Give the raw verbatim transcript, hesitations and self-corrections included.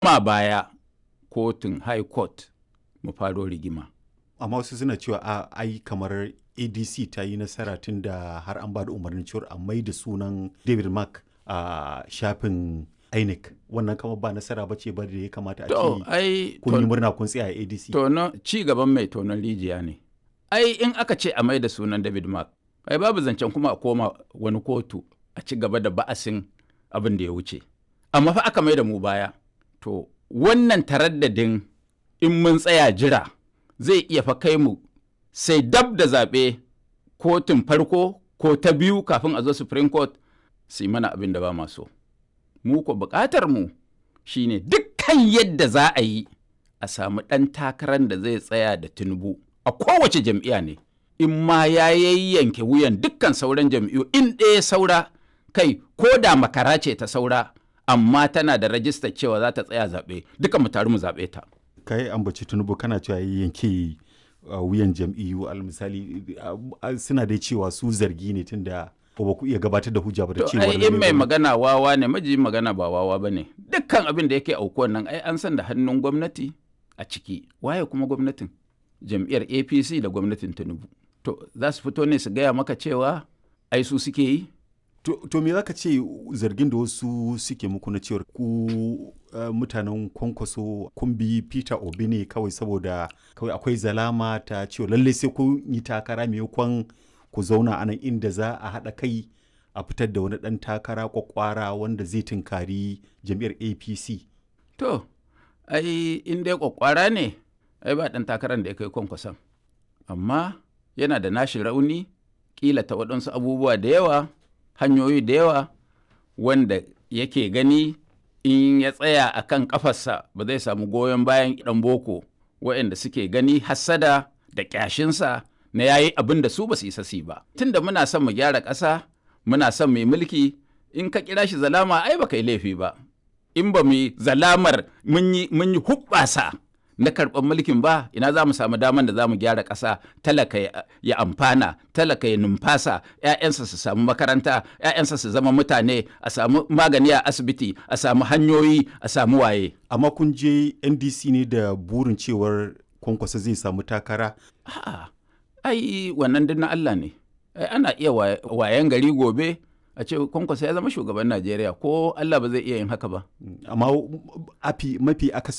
ma baya kotun high court mu faro rigima. Amma wasu suna cewa a ai kamar A D C ta yi nasara tun da har an ba da umarnin cewar a mai da sunan David Mark a shafin I N E C. Wannan kamar ba nasara ba ce ba da ya kamata a ce kun yi murna kun tsaya a A D C. Tono ci gaban mai tonon rijiya ne. Ai in aka ce a mai da sunan David Mark, ai babu zancen kuma a koma wani kotu a ci gaba da ba'asin abin da ya wuce. Amma fa aka mai da mu baya. To wannan taraddadin in mun tsaya jira zai iya fa kai mu sai dab da zaɓe kotun farko ko ta biyu kafin a zo Supreme Court su yi mana abin da ba ma so. Mu ko buƙatar mu shine dukkan yadda za a yi a samu ɗan takarar da zai tsaya da Tinubu a kowace jam'iyya ne. In ma ya yayyanke wuyan dukkan sauran jam'iyyu in ɗaya saura kai ko da makara ce ta saura amma tana da rajistar cewa za ta tsaya zaɓe duka mu taru mu zaɓe ta. Kai ambaci Tinubu kana cewa yanke uh, wuyan jam'iyyu al misali uh, uh, suna dai cewa su zargi ne tunda ba ku iya gabatar da hujja ba da cewa ai in mai magana wawa ne maji magana ba wawa ba ne dukkan abin da yake aukuwan nan ai an san da hannun gwamnati a ciki waye kuma gwamnatin jam'iyyar A P C da gwamnatin Tinubu to za su fito ne su gaya maka cewa ai su suke yi. To, to me za ka ce zargin da wasu suke muku na cewar ku uh, mutanen Kwankwaso kun bi Peter Obi ne kawai saboda kawai akwai zalama ta cewa lallai sai kun yi takara maimakon ku zauna a nan inda za a haɗa kai a fitar da wani ɗan takara kwakwara wanda zai tunkari jam'iyyar A P C. To, ai in dai kwakwara ne, ai ba ɗan takarar da ya kai Kwankwason. Amma yana da nashi rauni, ƙila ta waɗansu abubuwa da yawa, hanyoyi da yawa wanda yake gani in ya tsaya a kan ƙafarsa ba zai samu goyon bayan ɗan boko waɗanda suke gani hassada da ƙyashinsa na yayi abin da su ba su isa su ba. Tunda muna son mu gyara ƙasa, muna son mu mulki, in ka kira shi zalama ai ba kai laifi ba. In ba mu zalamar mun yi mun yi hubbasa na karɓar mulkin ba, ina za mu samu daman da za mu gyara ƙasa, talaka ya amfana, talaka ya numfasa, ‘ya'yansa su samu makaranta, ‘ya'yansa su zama mutane, a samu magani a asibiti, a samu hanyoyi, a samu waye. Amma kun je N D C ne da burin cewar Kwankwasa zai samu takara? A'a, ai wannan din na Allah ne. Ai ana iya wayan gari gobe a ce Kwankwasa ya zama shugaban Najeriya ko Allah ba zai iya yin haka ba. Amma mafi akasari